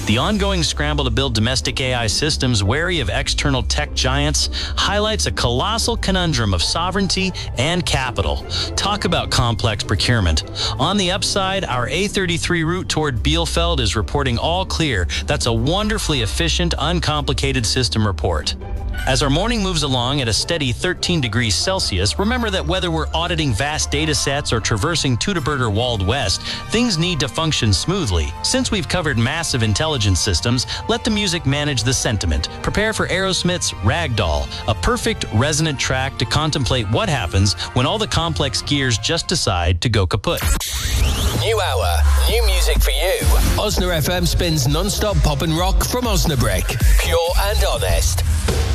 The ongoing scramble to build domestic AI systems wary of external tech giants highlights a colossal conundrum of sovereignty and capital. Talk about complex procurement. On the upside, our A33 route toward Bielefeld is reporting all clear. That's a wonderfully efficient, uncomplicated system report. As our morning moves along at a steady 13 degrees Celsius, remember that whether we're auditing vast data sets or traversing Teutoburger Walled West, things need to function smoothly. Since we've covered massive intelligence systems, let the music manage the sentiment. Prepare for Aerosmith's Ragdoll, a perfect resonant track to contemplate what happens when all the complex gears just decide to go kaput. New hour, new music for you. Osna FM spins non-stop pop and rock from Osnabrück. Pure and honest.